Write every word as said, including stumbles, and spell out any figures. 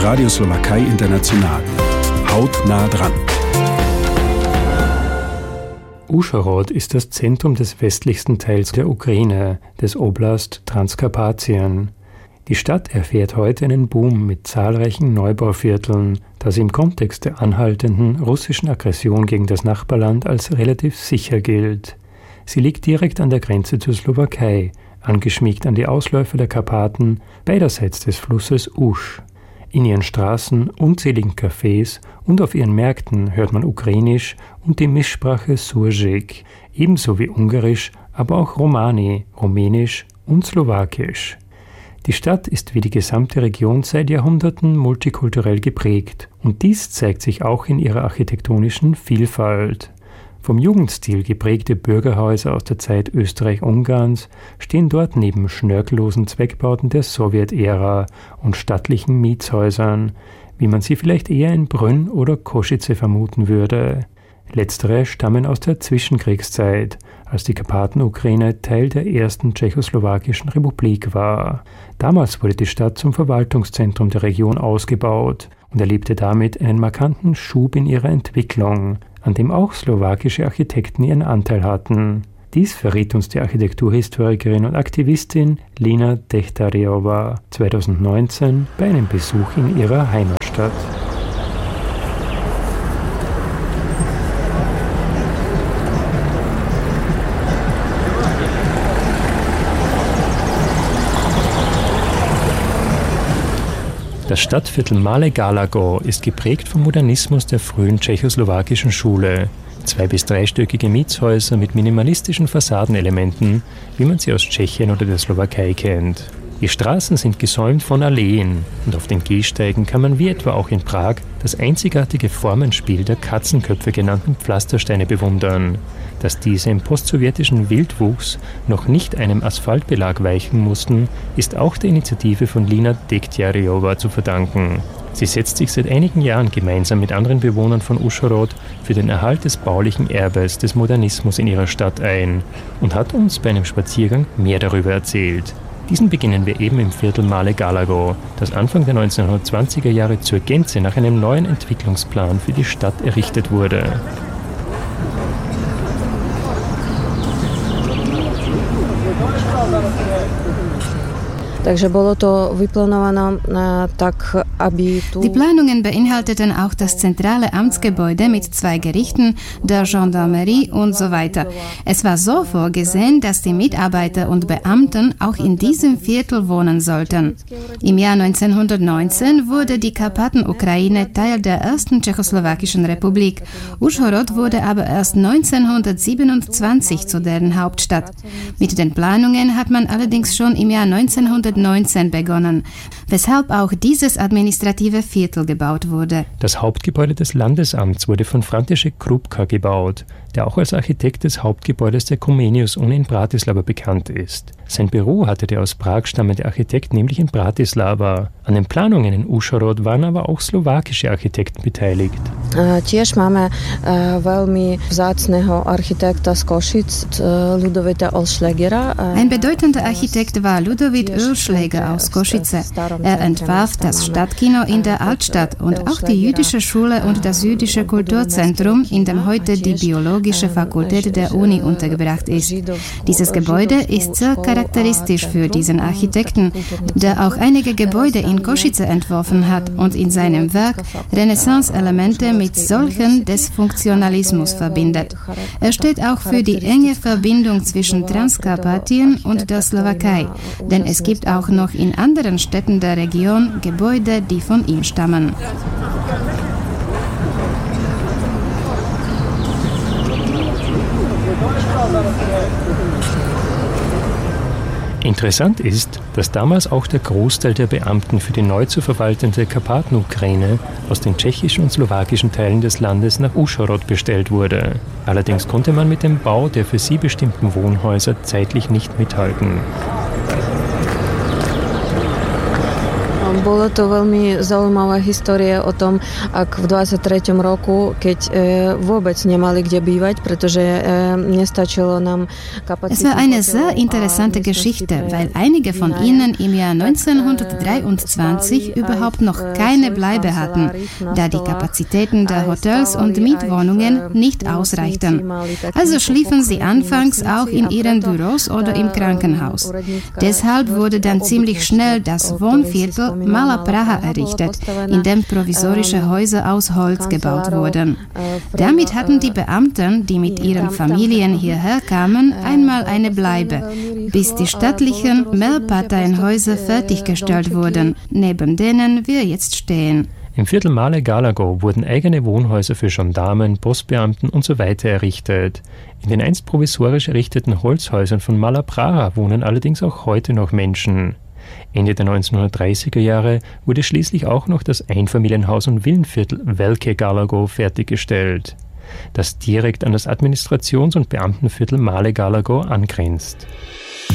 Radio Slowakei International. Hautnah dran. Uschhorod ist das Zentrum des westlichsten Teils der Ukraine, des Oblast Transkarpatien. Die Stadt erfährt heute einen Boom mit zahlreichen Neubauvierteln, da sie im Kontext der anhaltenden russischen Aggression gegen das Nachbarland als relativ sicher gilt. Sie liegt direkt an der Grenze zur Slowakei, angeschmiegt an die Ausläufer der Karpaten, beiderseits des Flusses Usch. In ihren Straßen, unzähligen Cafés und auf ihren Märkten hört man Ukrainisch und die Mischsprache Surjik, ebenso wie Ungarisch, aber auch Romani, Rumänisch und Slowakisch. Die Stadt ist wie die gesamte Region seit Jahrhunderten multikulturell geprägt und dies zeigt sich auch in ihrer architektonischen Vielfalt. Vom Jugendstil geprägte Bürgerhäuser aus der Zeit Österreich-Ungarns stehen dort neben schnörkellosen Zweckbauten der Sowjetära und stattlichen Mietshäusern, wie man sie vielleicht eher in Brünn oder Kosice vermuten würde. Letztere stammen aus der Zwischenkriegszeit, als die Karpatenukraine Teil der ersten tschechoslowakischen Republik war. Damals wurde die Stadt zum Verwaltungszentrum der Region ausgebaut und erlebte damit einen markanten Schub in ihrer Entwicklung, an dem auch slowakische Architekten ihren Anteil hatten. Dies verriet uns die Architekturhistorikerin und Aktivistin Lina Dechtarjeva zweitausendneunzehn bei einem Besuch in ihrer Heimatstadt. Das Stadtviertel Malé Galago ist geprägt vom Modernismus der frühen tschechoslowakischen Schule. Zwei- bis dreistöckige Mietshäuser mit minimalistischen Fassadenelementen, wie man sie aus Tschechien oder der Slowakei kennt. Die Straßen sind gesäumt von Alleen und auf den Gehsteigen kann man wie etwa auch in Prag das einzigartige Formenspiel der Katzenköpfe genannten Pflastersteine bewundern. Dass diese im postsowjetischen Wildwuchs noch nicht einem Asphaltbelag weichen mussten, ist auch der Initiative von Lina Dechtarjeva zu verdanken. Sie setzt sich seit einigen Jahren gemeinsam mit anderen Bewohnern von Uschhorod für den Erhalt des baulichen Erbes des Modernismus in ihrer Stadt ein und hat uns bei einem Spaziergang mehr darüber erzählt. Diesen beginnen wir eben im Viertel Malé Galago, das Anfang der neunzehnhundertzwanziger Jahre zur Gänze nach einem neuen Entwicklungsplan für die Stadt errichtet wurde. Die Planungen beinhalteten auch das zentrale Amtsgebäude mit zwei Gerichten, der Gendarmerie und so weiter. Es war so vorgesehen, dass die Mitarbeiter und Beamten auch in diesem Viertel wohnen sollten. Im Jahr neunzehnhundertneunzehn wurde die Karpatenukraine Teil der ersten tschechoslowakischen Republik. Uschhorod wurde aber erst neunzehnhundertsiebenundzwanzig zu deren Hauptstadt. Mit den Planungen hat man allerdings schon im Jahr neunzehnhundertneunzehn begonnen, weshalb auch dieses administrative Viertel gebaut wurde. Das Hauptgebäude des Landesamts wurde von František Krupka gebaut, der auch als Architekt des Hauptgebäudes der Comenius-Uni in Bratislava bekannt ist. Sein Büro hatte der aus Prag stammende Architekt nämlich in Bratislava. An den Planungen in Uschhorod waren aber auch slowakische Architekten beteiligt. Tiež máme veľmi vzácneho architekta z Košic, Ludovita Ollschlägera. Ein bedeutender Architekt war Ludovit Ollschläger aus Kosice. Er entwarf das Stadtkino in der Altstadt und auch die jüdische Schule und das jüdische Kulturzentrum, in dem heute die Biologische Fakultät der Uni untergebracht ist. Dieses Gebäude ist sehr charakteristisch für diesen Architekten, der auch einige Gebäude in Kosice entworfen hat und in seinem Werk Renaissance-Elemente mit solchen des Funktionalismus verbindet. Er steht auch für die enge Verbindung zwischen Transkarpatien und der Slowakei, denn es gibt auch noch in anderen Städten der Region Gebäude, die von ihm stammen. Interessant ist, dass damals auch der Großteil der Beamten für die neu zu verwaltende Karpatenukraine aus den tschechischen und slowakischen Teilen des Landes nach Uschhorod bestellt wurde. Allerdings konnte man mit dem Bau der für sie bestimmten Wohnhäuser zeitlich nicht mithalten. Bolo to veľmi zaujímavá história o tom, ak v dvadsiatom treťom roku, keď vôbec nemali kde bývať, pretože nestačilo nám Kapazität. Es war eine sehr interessante Geschichte, weil einige von ihnen im Jahr neunzehnhundertdreiundzwanzig überhaupt noch keine Bleibe hatten, da die Kapazitäten der Hotels und Mietwohnungen nicht ausreichten. Also schliefen sie anfangs auch in ihren Büros oder im Krankenhaus. Deshalb wurde dann ziemlich schnell das Wohnviertel Mala Praha errichtet, in dem provisorische Häuser aus Holz gebaut wurden. Damit hatten die Beamten, die mit ihren Familien hierher kamen, einmal eine Bleibe, bis die stattlichen Mehrparteienhäuser fertiggestellt wurden, neben denen wir jetzt stehen. Im Viertel Male Galago wurden eigene Wohnhäuser für Gendarmen, Postbeamten und so weiter errichtet. In den einst provisorisch errichteten Holzhäusern von Mala Praha wohnen allerdings auch heute noch Menschen. Ende der neunzehnhundertdreißiger Jahre wurde schließlich auch noch das Einfamilienhaus- und Villenviertel Velké Galago fertiggestellt, das direkt an das Administrations- und Beamtenviertel Male Galago angrenzt.